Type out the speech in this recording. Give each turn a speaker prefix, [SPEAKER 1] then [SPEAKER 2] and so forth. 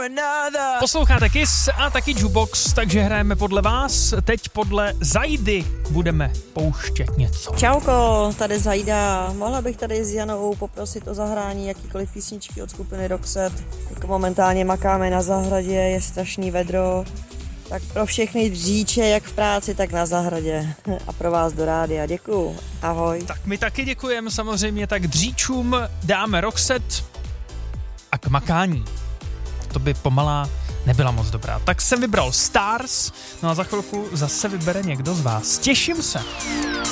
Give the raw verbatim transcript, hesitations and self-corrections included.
[SPEAKER 1] Posloucháte Kiss a taky Jukebox, takže hrajeme podle vás. Teď podle Zajdy budeme pouštět něco.
[SPEAKER 2] Čauko, tady Zajda. Mohla bych tady s Janou poprosit o zahrání jakýkoliv písničky od skupiny Roxette. Jako momentálně makáme na zahradě, je strašný vedro. Tak pro všechny dříče, jak v práci, tak na zahradě. A pro vás do rádia. Děkuju. Ahoj.
[SPEAKER 1] Tak my taky děkujeme samozřejmě, tak dříčům dáme Roxette a k makání. To by pomalá nebyla moc dobrá. Tak jsem vybral Stars, no a za chvilku zase vybere někdo z vás. Těším se.